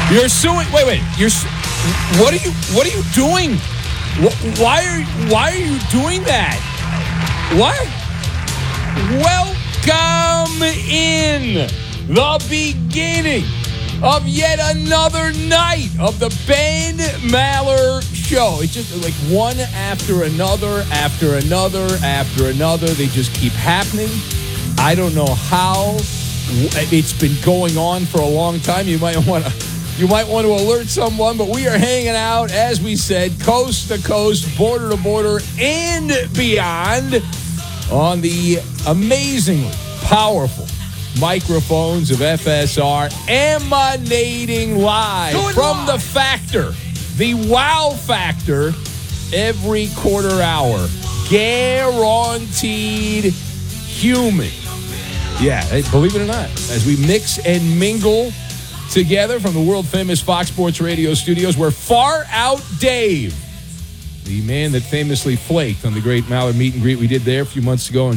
You're suing. Wait. What are you doing? Why are you doing that? What? Welcome in the beginning of yet another night of the Ben Maller Show. It's just like one after another. They just keep happening. I don't know how. It's been going on for a long time. You might want to alert someone, but we are hanging out, as we said, coast to coast, border to border, and beyond on the amazingly powerful microphones of FSR, emanating live from the Factor, the Wow Factor, every quarter hour. Guaranteed human. Yeah, believe it or not, as we mix and mingle together from the world-famous Fox Sports Radio studios, where Far Out Dave, the man that famously flaked on the great Maller meet and greet we did there a few months ago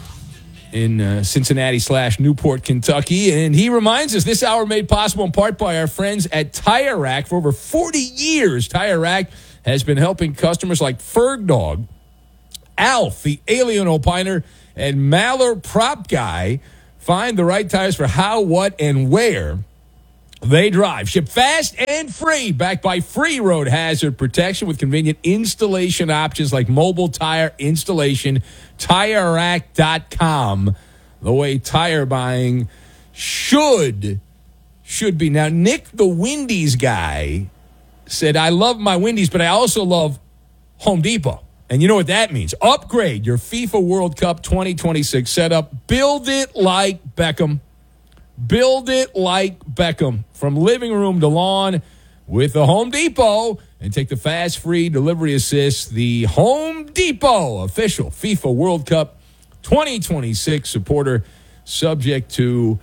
in Cincinnati/Newport, Kentucky. And he reminds us this hour made possible in part by our friends at Tire Rack. For over 40 years, Tire Rack has been helping customers like Ferg Dog, Alf, the Alien Opiner, and Maller Prop Guy find the right tires for how, what, and where they drive. Ship fast and free, backed by free road hazard protection with convenient installation options like mobile tire installation. TireRack.com, the way tire buying should be. Now, Nick, the Wendy's guy, said, I love my Wendy's, but I also love Home Depot. And you know what that means. Upgrade your FIFA World Cup 2026 setup. Build it like Beckham. Build it like Beckham. From living room to lawn with the Home Depot. And take the fast, free delivery assist. The Home Depot official FIFA World Cup 2026 supporter, subject to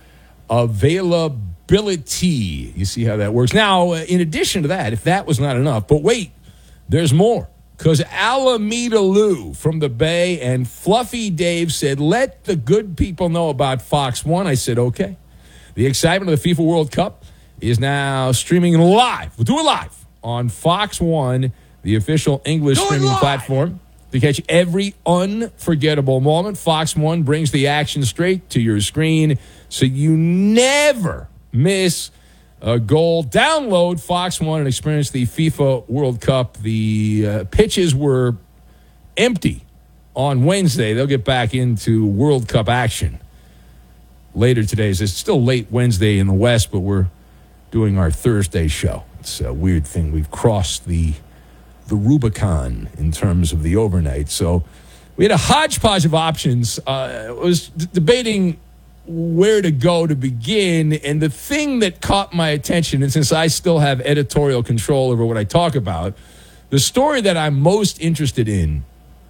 availability. You see how that works. Now, in addition to that, if that was not enough, but wait, there's more. Because Alameda Lou from the Bay and Fluffy Dave said, let the good people know about Fox One. I said, okay. The excitement of the FIFA World Cup is now streaming live. We'll do it live on Fox One, the official English streaming platform. To catch every unforgettable moment, Fox One brings the action straight to your screen so you never miss a goal. Download Fox One and experience the FIFA World Cup. The pitches were empty on Wednesday. They'll get back into World Cup action later today. It's still late Wednesday in the West, but we're doing our Thursday show. It's a weird thing. We've crossed the Rubicon in terms of the overnight. So we had a hodgepodge of options. I was debating where to go to begin, and the thing that caught my attention, and since I still have editorial control over what I talk about, the story that I'm most interested in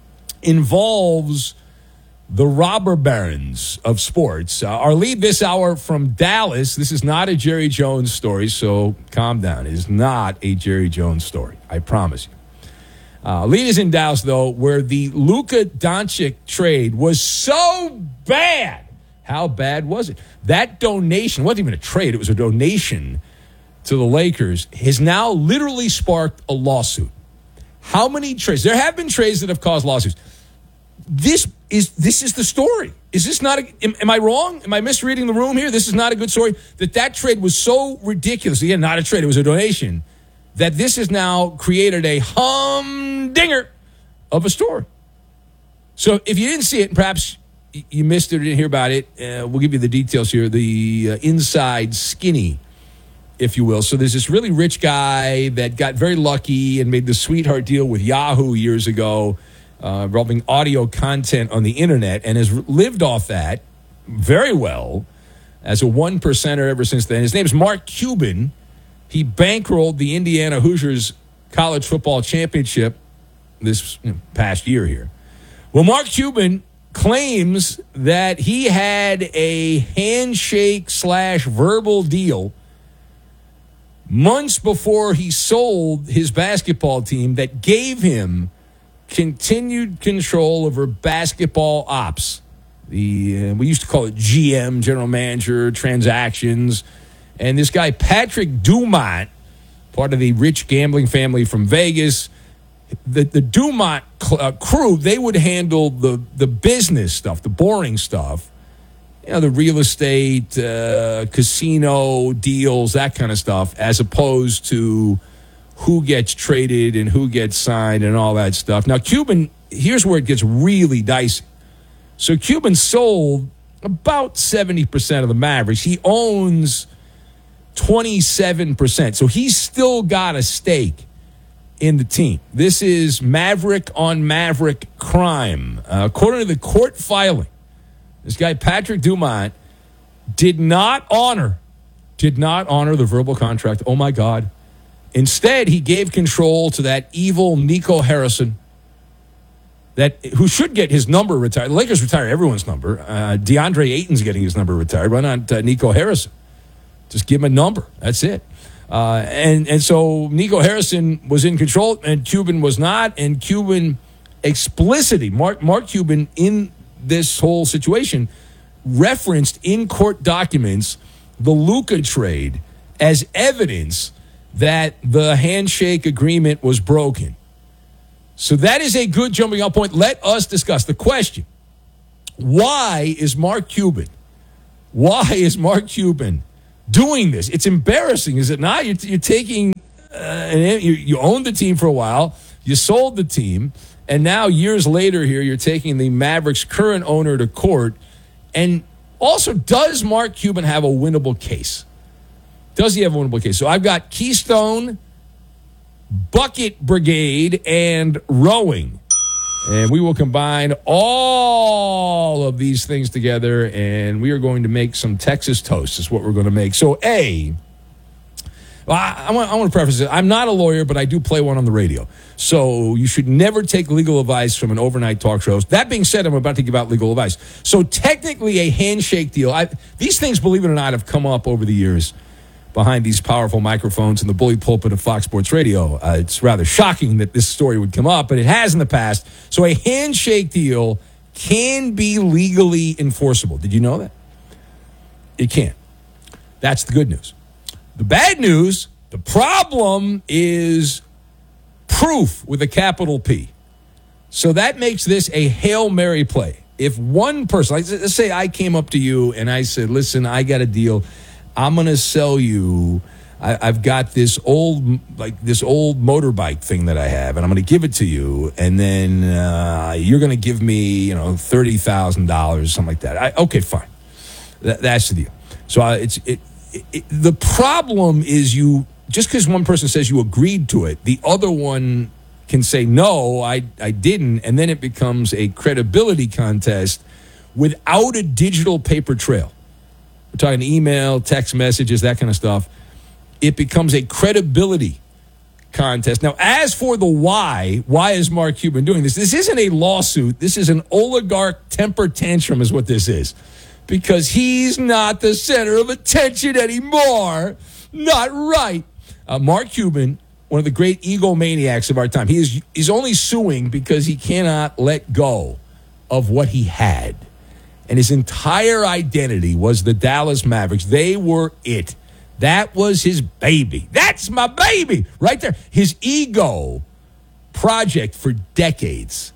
involves the robber barons of sports. Our lead this hour from Dallas. This is not a Jerry Jones story, so calm down. It is not a Jerry Jones story, I promise you. Lead is in Dallas, though, where the Luka Doncic trade was so bad. How bad was it? That donation wasn't even a trade. It was a donation to the Lakers. Has now literally sparked a lawsuit. How many trades? There have been trades that have caused lawsuits. This is the story. Is this not? Am I wrong? Am I misreading the room here? This is not a good story. That trade was so ridiculous. Again, not a trade. It was a donation. That this has now created a humdinger of a story. So if you didn't see it, perhaps you missed it or didn't hear about it, we'll give you the details here. The inside skinny, if you will. So there's this really rich guy that got very lucky and made the sweetheart deal with Yahoo years ago, involving audio content on the internet, and has lived off that very well as a 1%er ever since then. His name is Mark Cuban. He bankrolled the Indiana Hoosiers college football championship this past year here. Well, Mark Cuban claims that he had a handshake/verbal deal months before he sold his basketball team that gave him continued control over basketball ops. We used to call it GM, general manager, transactions. And this guy, Patrick Dumont, part of the rich gambling family from Vegas, the Dumont crew, they would handle the business stuff, the boring stuff. The real estate, casino deals, that kind of stuff, as opposed to who gets traded and who gets signed and all that stuff. Now, Cuban, here's where it gets really dicey. So Cuban sold about 70% of the Mavericks. He owns 27%. So he's still got a stake in the team. This is Maverick on Maverick crime. According to the court filing, this guy, Patrick Dumont, did not honor the verbal contract. Oh, my God. Instead, he gave control to that evil Nico Harrison, who should get his number retired. The Lakers retire everyone's number. DeAndre Ayton's getting his number retired. Why not Nico Harrison? Just give him a number. That's it. And so Nico Harrison was in control, and Cuban was not. And Cuban explicitly, Mark Cuban, in this whole situation, referenced in court documents the Luka trade as evidence that the handshake agreement was broken. So that is a good jumping off point. Let us discuss the question. Why is Mark Cuban doing this? It's embarrassing, is it not? You're taking, you owned the team for a while, you sold the team, and now years later here, you're taking the Mavericks' current owner to court. And also, does Mark Cuban have a winnable case? Does he have a winnable case? So I've got Keystone, Bucket Brigade, and Rowing. And we will combine all of these things together, and we are going to make some Texas toast is what we're going to make. So, I want to preface it. I'm not a lawyer, but I do play one on the radio. So you should never take legal advice from an overnight talk show. That being said, I'm about to give out legal advice. So technically a handshake deal. These things, believe it or not, have come up over the years behind these powerful microphones in the bully pulpit of Fox Sports Radio. It's rather shocking that this story would come up, but it has in the past. So a handshake deal can be legally enforceable. Did you know that? It can. That's the good news. The bad news, the problem is proof with a capital P. So that makes this a Hail Mary play. If one person, let's say I came up to you and I said, listen, I got a deal. I'm going to sell you. I've got this old motorbike thing that I have, and I'm going to give it to you, and then you're going to give me, $30,000, something like that. Okay, fine. That's the deal. So the problem is just because one person says you agreed to it, the other one can say, no, I didn't, and then it becomes a credibility contest without a digital paper trail. We're talking email, text messages, that kind of stuff. It becomes a credibility contest. Now, as for the why is Mark Cuban doing this? This isn't a lawsuit. This is an oligarch temper tantrum is what this is. Because he's not the center of attention anymore. Not right. Mark Cuban, one of the great egomaniacs of our time, he's only suing because he cannot let go of what he had. And his entire identity was the Dallas Mavericks. They were it. That was his baby. That's my baby right there. His ego project for decades.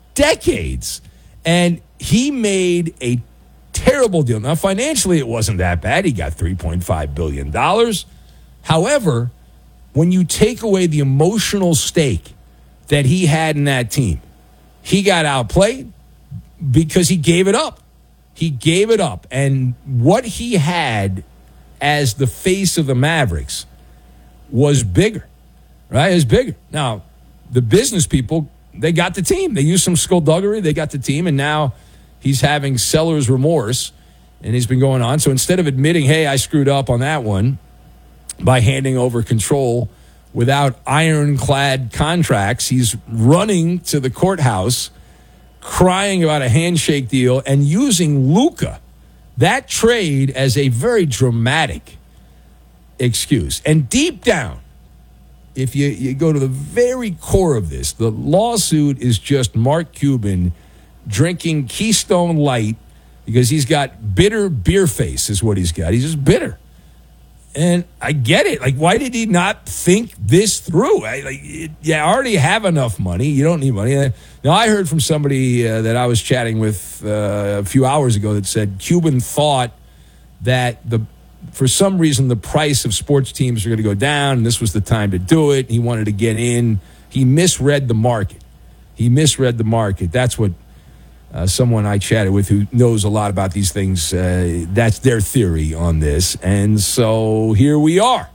And he made a terrible deal. Now, financially, it wasn't that bad. He got $3.5 billion. However, when you take away the emotional stake that he had in that team, he got outplayed because he gave it up. He gave it up. And what he had as the face of the Mavericks was bigger, right? It was bigger. Now, the business people, they got the team. They used some skullduggery. They got the team, and now he's having seller's remorse, and he's been going on. So instead of admitting, hey, I screwed up on that one by handing over control without ironclad contracts, he's running to the courthouse crying about a handshake deal and using Luka, that trade, as a very dramatic excuse. And deep down, if you go to the very core of this, the lawsuit is just Mark Cuban drinking Keystone Light because he's got bitter beer face is what he's got. He's just bitter. And I get it. Like, why did he not think this through? You already have enough money. You don't need money. Now, I heard from somebody that I was chatting with a few hours ago that said Cuban thought that for some reason the price of sports teams are going to go down, and this was the time to do it. He wanted to get in. He misread the market. That's what someone I chatted with who knows a lot about these things, that's their theory on this. And so here we are.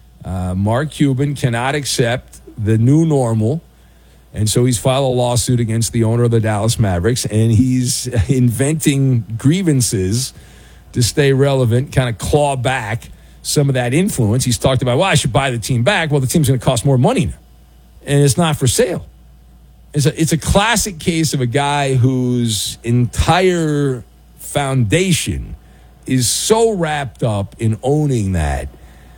Mark Cuban cannot accept the new normal, and so he's filed a lawsuit against the owner of the Dallas Mavericks, and he's inventing grievances to stay relevant, kind of claw back some of that influence. He's talked about, well, I should buy the team back. Well, the team's going to cost more money now, and it's not for sale. It's a classic case of a guy whose entire foundation is so wrapped up in owning that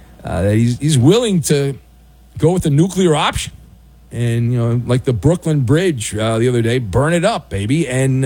he's willing to go with the nuclear option. And, like the Brooklyn Bridge the other day, burn it up, baby. And,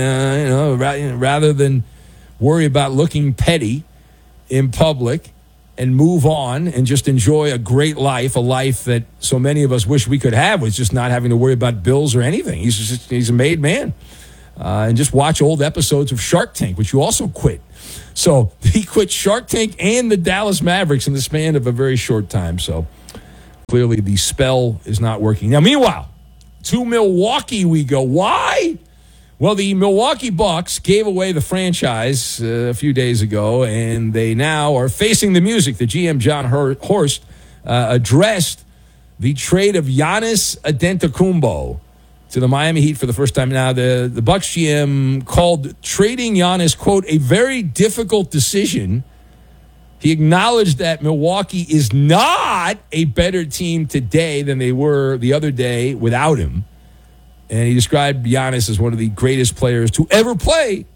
rather than worry about looking petty in public and move on and just enjoy a great life, a life that so many of us wish we could have, was just not having to worry about bills or anything. He's a made man. And just watch old episodes of Shark Tank, which you also quit. So he quit Shark Tank and the Dallas Mavericks in the span of a very short time. So clearly the spell is not working. Now, meanwhile, to Milwaukee we go. Why? Well, the Milwaukee Bucks gave away the franchise a few days ago, and they now are facing the music. The GM, John Horst, addressed the trade of Giannis Antetokounmpo to the Miami Heat for the first time. Now, the Bucks GM called trading Giannis, quote, a very difficult decision. He acknowledged that Milwaukee is not a better team today than they were the other day without him. And he described Giannis as one of the greatest players to ever play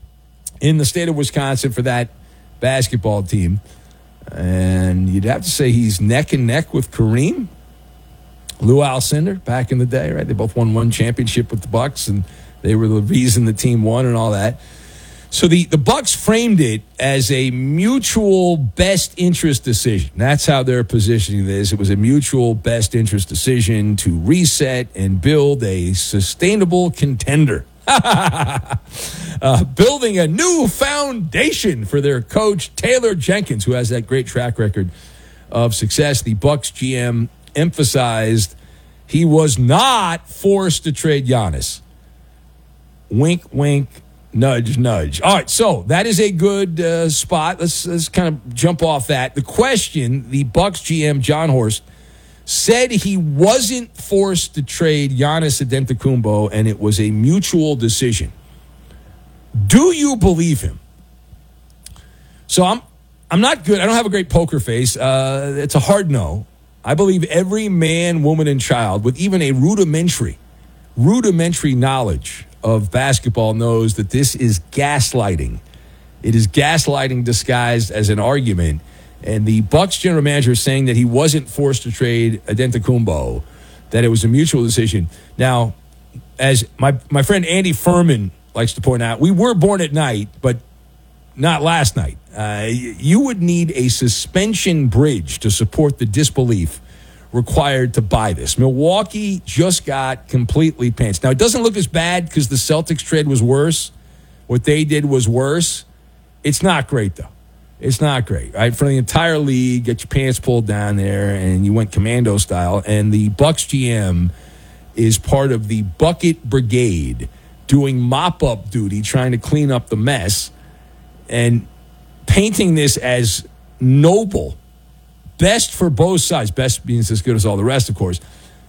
in the state of Wisconsin for that basketball team. And you'd have to say he's neck and neck with Kareem, Lou Alcindor back in the day, right? They both won one championship with the Bucks, and they were the reason the team won and all that. So the Bucks framed it as a mutual best interest decision. That's how they're positioning this. It was a mutual best interest decision to reset and build a sustainable contender. Building a new foundation for their coach, Taylor Jenkins, who has that great track record of success. The Bucks GM emphasized he was not forced to trade Giannis. Wink, wink. Nudge, nudge. All right, so that is a good spot. Let's kind of jump off that. The question, the Bucks GM, John Horst, said he wasn't forced to trade Giannis Antetokounmpo, and it was a mutual decision. Do you believe him? So I'm not good. I don't have a great poker face. It's a hard no. I believe every man, woman, and child with even a rudimentary knowledge of basketball knows that this is gaslighting. It is gaslighting disguised as an argument. And the Bucks general manager is saying that he wasn't forced to trade Antetokounmpo, that it was a mutual decision. Now, as my friend Andy Furman likes to point out, we were born at night, but not last night. You would need a suspension bridge to support the disbelief required to buy this. Milwaukee just got completely pantsed. Now, it doesn't look as bad because the Celtics trade was worse. What they did was worse. It's not great, though. It's not great, right? For the entire league, get your pants pulled down there, and you went commando style. And the Bucks GM is part of the bucket brigade doing mop-up duty, trying to clean up the mess, and painting this as noble. Best for both sides. Best means as good as all the rest, of course.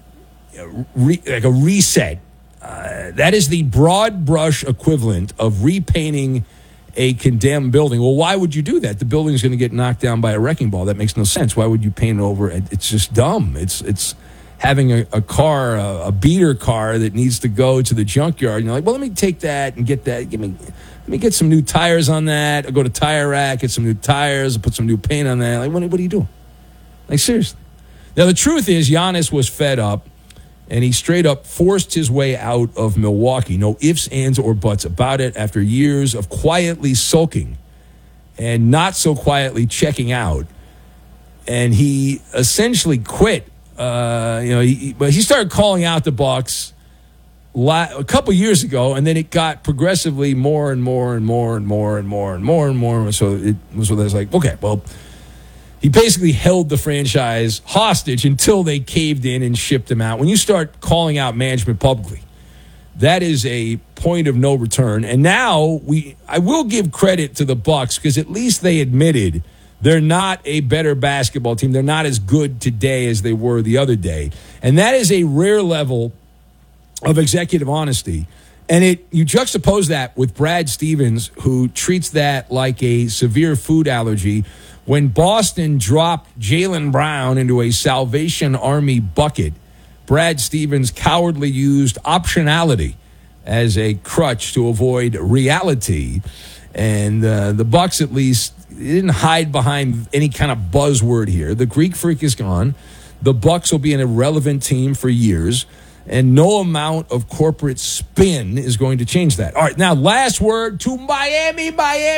Like a reset. That is the broad brush equivalent of repainting a condemned building. Well, why would you do that? The building is going to get knocked down by a wrecking ball. That makes no sense. Why would you paint it over? It's just dumb. It's having a car, a beater car that needs to go to the junkyard. And you're like, well, let me take that and get that. Let me get some new tires on that. I'll go to Tire Rack, get some new tires, I'll put some new paint on that. Like, what are you doing? Like, seriously. Now, the truth is, Giannis was fed up, and he straight up forced his way out of Milwaukee. No ifs, ands, or buts about it. After years of quietly sulking and not so quietly checking out, and he essentially quit. But he started calling out the Bucs a couple years ago, and then it got progressively more and more and more and more and more and more and more. So it was like, okay, well, he basically held the franchise hostage until they caved in and shipped him out. When you start calling out management publicly, that is a point of no return. And now I will give credit to the Bucs because at least they admitted they're not a better basketball team. They're not as good today as they were the other day. And that is a rare level of executive honesty. And you juxtapose that with Brad Stevens, who treats that like a severe food allergy. When Boston dropped Jaylen Brown into a Salvation Army bucket, Brad Stevens cowardly used optionality as a crutch to avoid reality. And the Bucs, at least, didn't hide behind any kind of buzzword here. The Greek Freak is gone. The Bucs will be an irrelevant team for years, and no amount of corporate spin is going to change that. All right, now last word to Miami.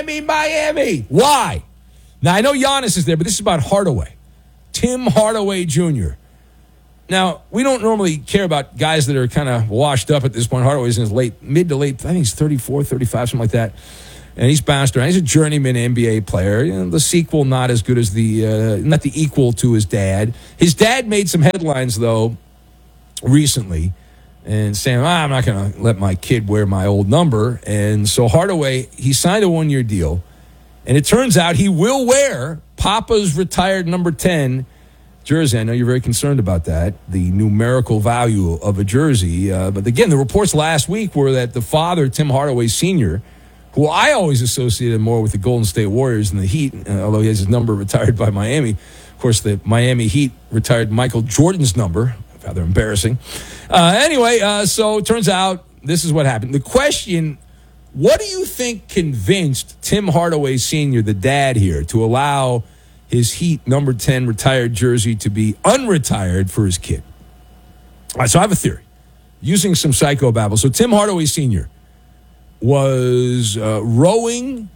Why? Now, I know Giannis is there, but this is about Hardaway. Tim Hardaway Jr. Now, we don't normally care about guys that are kind of washed up at this point. Hardaway's in his mid to late, I think he's 34, 35, something like that. And he's bounced around. He's a journeyman NBA player. The sequel not as good as not the equal to his dad. His dad made some headlines, though, recently, and saying, I'm not going to let my kid wear my old number. And so Hardaway, he signed a 1-year deal. And it turns out he will wear Papa's retired number 10 jersey. I know you're very concerned about that, the numerical value of a jersey. But again, the reports last week were that the father, Tim Hardaway Sr., who I always associated more with the Golden State Warriors than the Heat, although he has his number retired by Miami. Of course, the Miami Heat retired Michael Jordan's number. Rather embarrassing. So it turns out this is what happened. The question, what do you think convinced Tim Hardaway Sr., the dad here, to allow his Heat number 10 retired jersey to be unretired for his kid? All right, so I have a theory using some psychobabble. So Tim Hardaway Sr. was rowing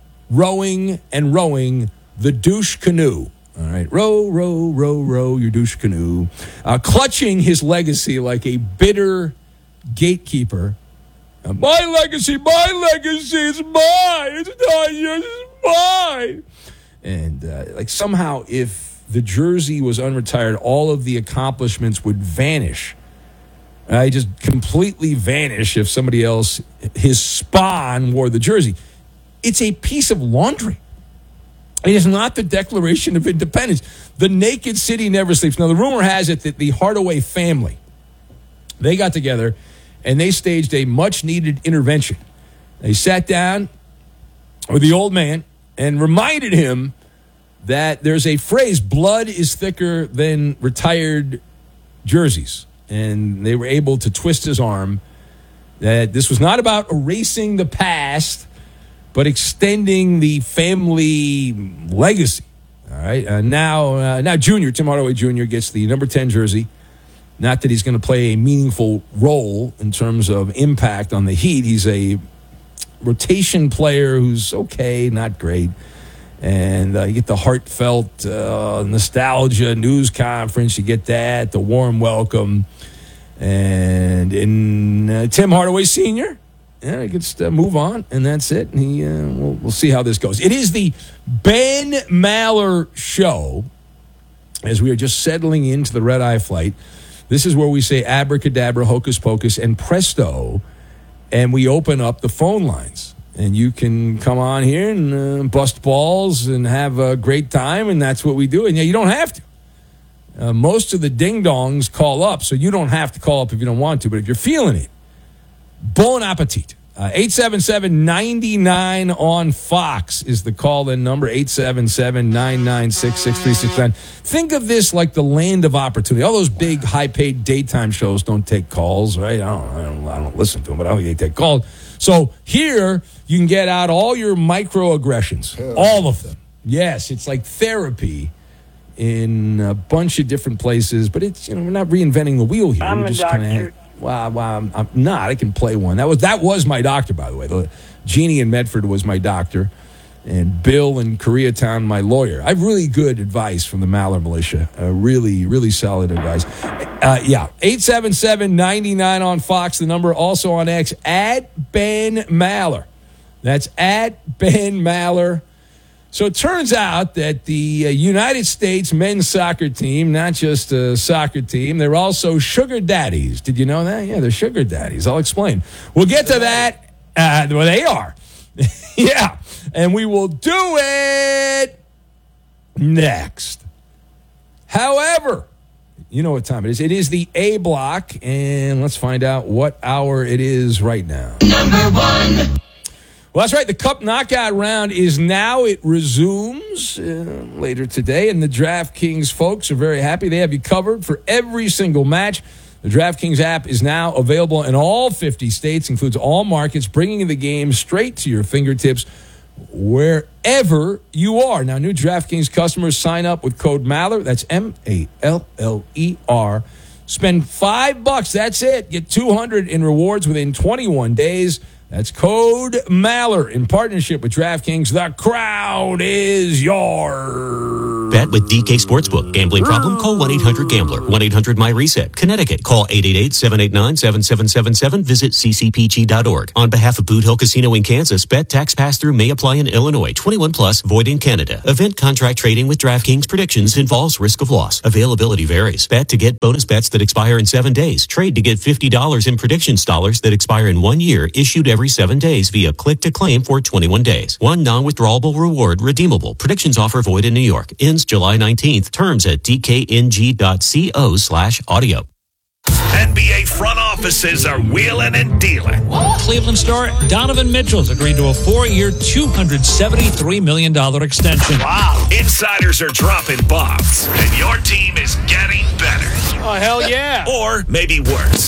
the douche canoe. All right, row your douche canoe, clutching his legacy like a bitter gatekeeper. My legacy is mine. It's not yours, it's mine. And somehow, if the jersey was unretired, all of the accomplishments would vanish. Just completely vanish if somebody else, his spawn, wore the jersey. It's a piece of laundry. It is not the Declaration of Independence. The naked city never sleeps. Now, the rumor has it that the Hardaway family, they got together and they staged a much-needed intervention. They sat down with the old man and reminded him that there's a phrase, blood is thicker than retired jerseys. And they were able to twist his arm that this was not about erasing the past, but extending the family legacy. All right. Now Junior, Tim Hardaway Jr. gets the number 10 jersey. Not that he's going to play a meaningful role in terms of impact on the Heat. He's a rotation player who's okay, not great. And you get the heartfelt nostalgia news conference. You get that, the warm welcome. And in Tim Hardaway Sr., he gets to move on, and that's it. And we'll see how this goes. It is the Ben Maller Show. As we are just settling into the red-eye flight, this is where we say abracadabra, hocus pocus, and presto, and we open up the phone lines. And you can come on here and bust balls and have a great time, and that's what we do. And you don't have to. Most of the ding-dongs call up, so you don't have to call up if you don't want to. But if you're feeling it, bon appetit. 877-99 on Fox is the call-in number, 877-996-6369. Think of this like the land of opportunity. All those big, high-paid daytime shows don't take calls, right? I don't listen to them, but I don't think they take calls. So here, you can get out all your microaggressions, all of them. Yes, it's like therapy in a bunch of different places, but it's, we're not reinventing the wheel here. I'm a doctor. I'm not. I can play one. That was my doctor, by the way. Jeannie in Medford was my doctor. and Bill in Koreatown, my lawyer. I have really good advice from the Maller Militia. Really, really solid advice. 877-99 on Fox, the number. Also on X, at Ben Maller. That's at Ben Maller. So it turns out that the United States men's soccer team, not just a soccer team, they're also sugar daddies. Did you know that? Yeah, they're sugar daddies. I'll explain. We'll get to that. Well, they are. Yeah. And we will do it next. However, you know what time it is. It is the A block, and let's find out what hour it is right now. Number one. Well, that's right. The Cup Knockout round is now. It resumes later today, and the DraftKings folks are very happy. They have you covered for every single match. The DraftKings app is now available in all 50 states, includes all markets, bringing the game straight to your fingertips wherever you are. Now, new DraftKings customers sign up with code Maller. That's MALLER. Spend $5. That's it. Get $200 in rewards within 21 days. That's code Maller in partnership with DraftKings. The crowd is yours. Bet with DK Sportsbook. Gambling problem? Call 1-800-GAMBLER. 1-800-MY-RESET. Connecticut. Call 888-789-7777. Visit ccpg.org. On behalf of Boot Hill Casino in Kansas, bet tax pass-through may apply in Illinois. 21 plus. Void in Canada. Event contract trading with DraftKings predictions involves risk of loss. Availability varies. Bet to get bonus bets that expire in 7 days. Trade to get $50 in predictions dollars that expire in 1 year. Issued every 7 days via click to claim for 21 days. One non-withdrawable reward redeemable. Predictions offer void in New York. Ends July 19th. Terms at dkng.co/audio. NBA front offices are wheeling and dealing. Cleveland star Donovan Mitchell's agreed to a 4-year, $273 million extension. Wow. Insiders are dropping bombs, and your team is getting better. Oh, hell yeah. Or maybe worse.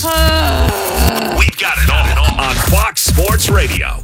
We've got it all on Fox Sports Radio.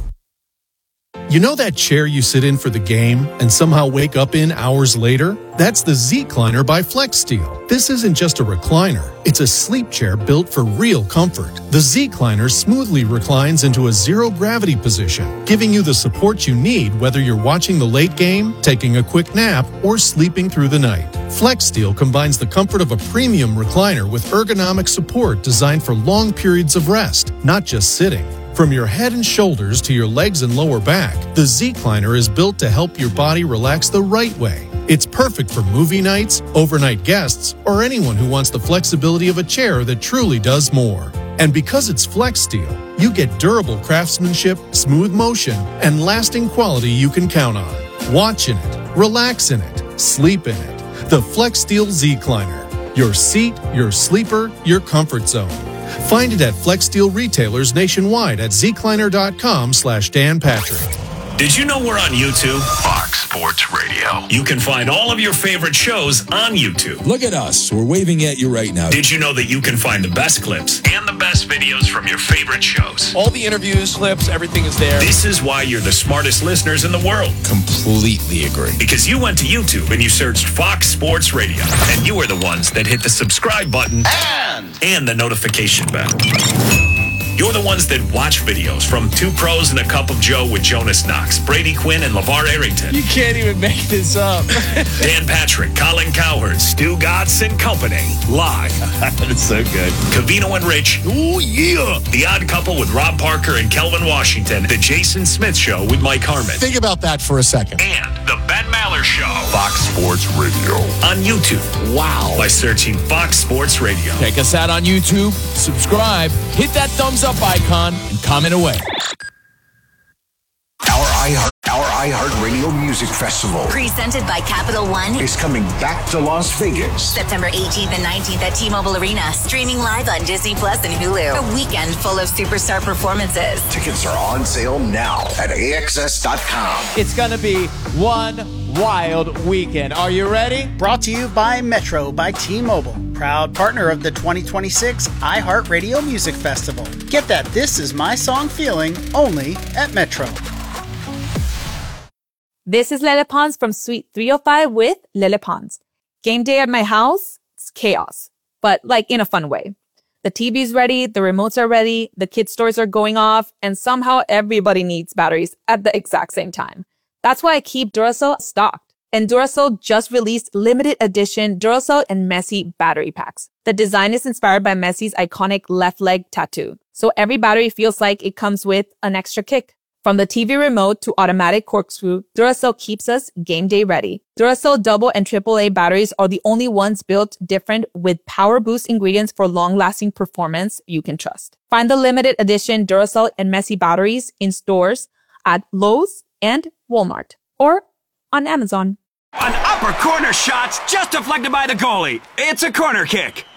You know that chair you sit in for the game and somehow wake up in hours later? That's the Z-Cliner by FlexSteel. This isn't just a recliner. It's a sleep chair built for real comfort. The Z-Cliner smoothly reclines into a zero-gravity position, giving you the support you need whether you're watching the late game, taking a quick nap, or sleeping through the night. FlexSteel combines the comfort of a premium recliner with ergonomic support designed for long periods of rest, not just sitting. From your head and shoulders to your legs and lower back, the Z-Cliner is built to help your body relax the right way. It's perfect for movie nights, overnight guests, or anyone who wants the flexibility of a chair that truly does more. And because it's FlexSteel, you get durable craftsmanship, smooth motion, and lasting quality you can count on. Watch in it, relax in it, sleep in it. The FlexSteel Z-Cliner. Your seat, your sleeper, your comfort zone. Find it at FlexSteel retailers nationwide at zcliner.com/Dan Patrick. Did you know we're on YouTube? Fox Sports Radio. You can find all of your favorite shows on YouTube. Look at us. We're waving at you right now. Did you know that you can find the best clips and the best videos from your favorite shows? All the interviews, clips, everything is there. This is why you're the smartest listeners in the world. Completely agree. Because you went to YouTube and you searched Fox Sports Radio. And you were the ones that hit the subscribe button and the notification bell. You're the ones that watch videos from Two Pros and a Cup of Joe with Jonas Knox, Brady Quinn, and LeVar Arrington. You can't even make this up. Dan Patrick, Colin Cowherd, Stu Gatz and Company. Live. That's so good. Covino and Rich. Oh, yeah. The Odd Couple with Rob Parker and Kelvin Washington. The Jason Smith Show with Mike Harmon. Think about that for a second. And the Ben Maller Show. Fox Sports Radio. On YouTube. Wow. By searching Fox Sports Radio. Check us out on YouTube. Subscribe. Hit that thumbs up icon and comment away. Our iHeartRadio Music Festival, presented by Capital One, is coming back to Las Vegas. September 18th and 19th at T-Mobile Arena. Streaming live on Disney Plus and Hulu. A weekend full of superstar performances. Tickets are on sale now at AXS.com. It's going to be one wild weekend. Are you ready? Brought to you by Metro by T-Mobile. Proud partner of the 2026 iHeartRadio Music Festival. Get that This Is My Song feeling only at Metro. This is Lele Pons from Suite 305 with Lele Pons. Game day at my house, it's chaos, but like in a fun way. The TV's ready, the remotes are ready, the kids' toys are going off, and somehow everybody needs batteries at the exact same time. That's why I keep Duracell stocked. And Duracell just released limited edition Duracell and Messi battery packs. The design is inspired by Messi's iconic left leg tattoo. So every battery feels like it comes with an extra kick. From the TV remote to automatic corkscrew, Duracell keeps us game day ready. Duracell double and AAA batteries are the only ones built different with power boost ingredients for long-lasting performance you can trust. Find the limited edition Duracell and Messi batteries in stores at Lowe's and Walmart or on Amazon. An upper corner shot's just deflected by the goalie. It's a corner kick.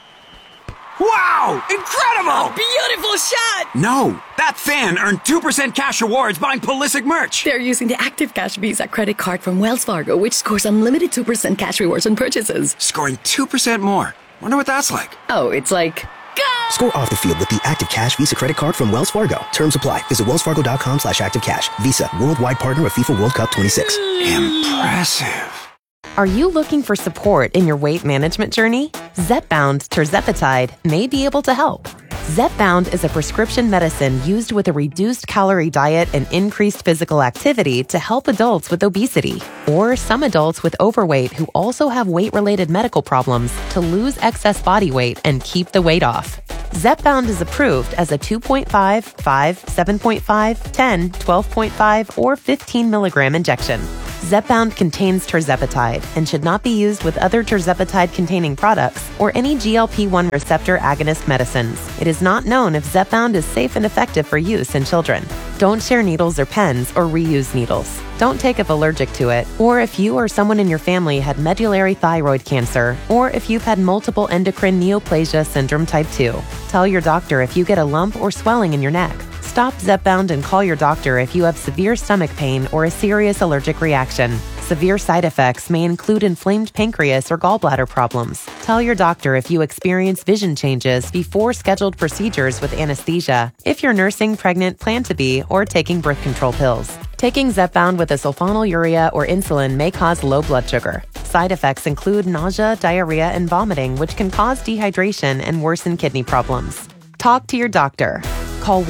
Wow! Incredible! A beautiful shot! No, that fan earned 2% cash rewards buying Pulisic merch. They're using the Active Cash Visa credit card from Wells Fargo, which scores unlimited 2% cash rewards on purchases. Scoring 2% more. Wonder what that's like. Oh, it's like... Go! Score off the field with the Active Cash Visa credit card from Wells Fargo. Terms apply. Visit wellsfargo.com/activecash. Visa, worldwide partner of FIFA World Cup 26. Impressive. Are you looking for support in your weight management journey? Zepbound tirzepatide may be able to help. Zepbound is a prescription medicine used with a reduced calorie diet and increased physical activity to help adults with obesity or some adults with overweight who also have weight-related medical problems to lose excess body weight and keep the weight off. Zepbound is approved as a 2.5, 5, 7.5, 10, 12.5, or 15 milligram injection. Zepbound contains tirzepatide and should not be used with other tirzepatide-containing products or any GLP-1 receptor agonist medicines. It is not known if Zepbound is safe and effective for use in children. Don't share needles or pens or reuse needles. Don't take if allergic to it, or if you or someone in your family had medullary thyroid cancer, or if you've had multiple endocrine neoplasia syndrome type 2. Tell your doctor if you get a lump or swelling in your neck. Stop Zepbound and call your doctor if you have severe stomach pain or a serious allergic reaction. Severe side effects may include inflamed pancreas or gallbladder problems. Tell your doctor if you experience vision changes before scheduled procedures with anesthesia, if you're nursing, pregnant, plan to be, or taking birth control pills. Taking Zepbound with a sulfonylurea or insulin may cause low blood sugar. Side effects include nausea, diarrhea, and vomiting, which can cause dehydration and worsen kidney problems. Talk to your doctor. Call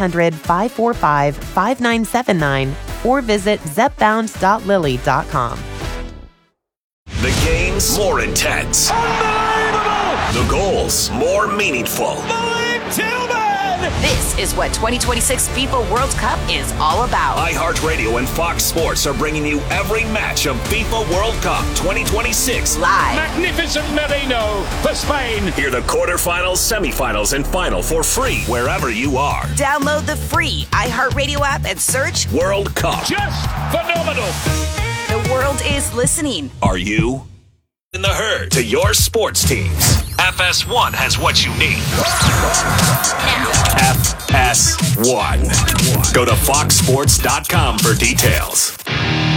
1-800-545-5979 or visit zepbound.lily.com. The game's more intense. Unbelievable! The goals more meaningful. Mike Tillman! This is what 2026 FIFA World Cup is all about. iHeartRadio and Fox Sports are bringing you every match of FIFA World Cup 2026 live. Magnificent Merino for Spain. Hear the quarterfinals, semifinals, and final for free wherever you are. Download the free iHeartRadio app and search World Cup. Just phenomenal. The world is listening. Are you in the herd to your sports teams? FS1 has what you need. FS1. Go to foxsports.com for details.